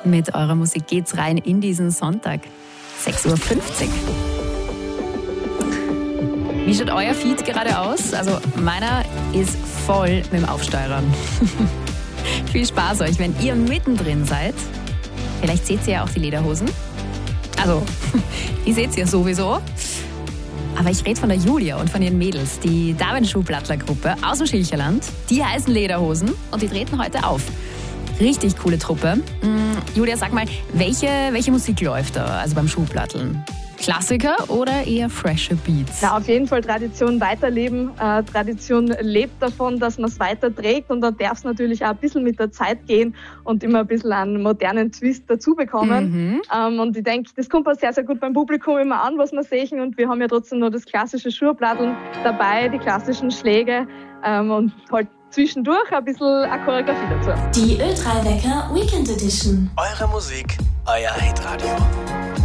Mit eurer Musik geht's rein in diesen Sonntag. 6.50 Uhr. Wie schaut euer Feed gerade aus? Also meiner ist voll mit dem Aufsteuern. Viel Spaß euch, wenn ihr mittendrin seid. Vielleicht seht ihr ja auch die Lederhosen. Also, die seht ihr sowieso. Aber ich rede von der Julia und von ihren Mädels, die Darwin-Schuhplattler-Gruppe aus dem Schilcherland. Die heißen Lederhosen und die treten heute auf. Richtig coole Truppe. Julia, sag mal, welche Musik läuft da, also beim Schuhplatteln? Klassiker oder eher frische Beats? Na, auf jeden Fall Tradition weiterleben. Tradition lebt davon, dass man es weiterträgt, und dann darf es natürlich auch ein bisschen mit der Zeit gehen und immer ein bisschen einen modernen Twist dazu bekommen. Und ich denke, das kommt auch sehr, sehr gut beim Publikum immer an, was wir sehen, und wir haben ja trotzdem noch das klassische Schuhplatteln dabei, die klassischen Schläge und halt zwischendurch ein bisschen eine Choreografie dazu. Die Ö3 Wecker Weekend Edition. Eure Musik, euer Hitradio.